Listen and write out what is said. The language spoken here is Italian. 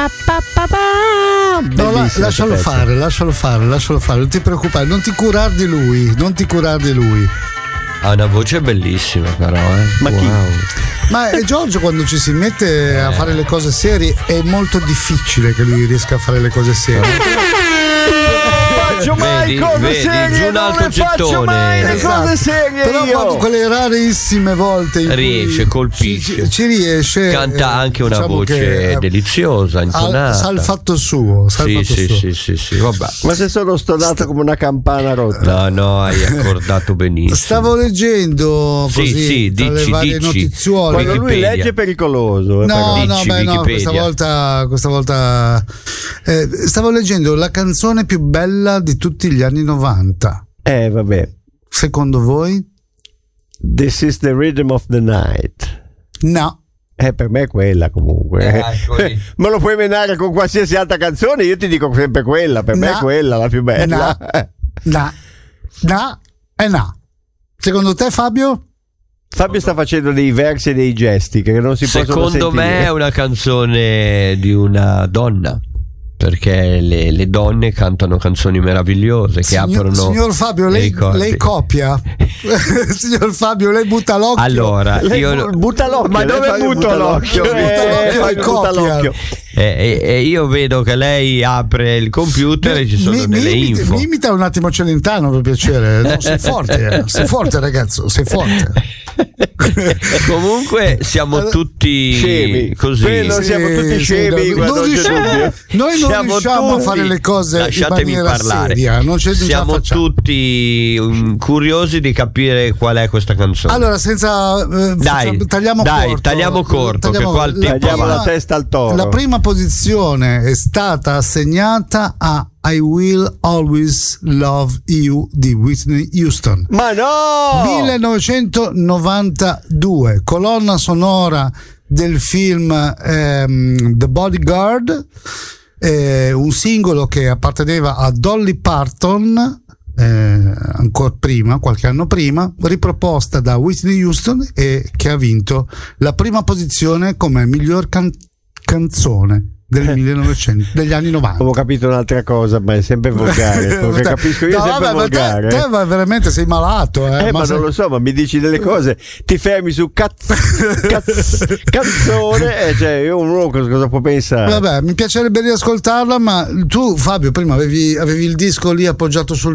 No, lascialo fare, non ti preoccupare, non ti curar di lui. Ha una voce bellissima, però. Ma wow. chi? Ma Giorgio, quando ci si mette a fare le cose serie, è molto difficile che lui riesca a fare le cose serie. Faccio mai cose serie, giù un altro non faccio gettone. mai le cose serie. Però io. quando quelle rarissime volte in Riesce, cui colpisce. ci riesce, Canta anche una diciamo voce che, deliziosa, intonata. sa il fatto suo. Sì, vabbè. Ma se sono stonato come una campana rotta. No, hai accordato benissimo. Stavo leggendo così tra le varie notiziuole. Quando lui Wikipedia. legge è pericoloso. No, Wikipedia. questa volta stavo leggendo la canzone più bella di tutti gli anni 90. Vabbè. Secondo voi? This is the rhythm of the night. No. Per me è quella comunque. Me lo puoi menare con qualsiasi altra canzone, io ti dico sempre quella. Per me è quella la più bella. No. Secondo te, Fabio? Fabio sta facendo dei versi e dei gesti che non si possono sentire. Secondo me è una canzone di una donna, perché le donne cantano canzoni meravigliose che aprono. Signor Fabio, lei copia? Signor Fabio, lei butta l'occhio? Allora, io butta l'occhio. Ma dove butto l'occhio? Butta l'occhio. Io vedo che lei apre il computer e ci sono delle info. Mi imita un attimo Celentano, per piacere. No, sei forte ragazzo, sei forte. Comunque siamo tutti scemi, così. Siamo tutti scemi. Noi non riusciamo a fare le cose lasciatemi in maniera parlare. seria. Siamo tutti curiosi di capire qual è questa canzone. Allora, tagliamo corto, che qua il tempo tagliamo la testa al toro. La prima posizione è stata assegnata a I Will Always Love You di Whitney Houston. Ma no! 1992, colonna sonora del film The Bodyguard, un singolo che apparteneva a Dolly Parton, ancora prima, qualche anno prima, riproposta da Whitney Houston e che ha vinto la prima posizione come miglior canzone degli anni 90. Ho capito un'altra cosa, ma è sempre volgare. Lo che capisco io è sempre volgare. Te veramente sei malato, ma non lo so, ma mi dici delle cose, ti fermi su canzone, cioè uno cosa può pensare? Vabbè, mi piacerebbe riascoltarla, ma tu, Fabio, prima avevi il disco lì appoggiato sul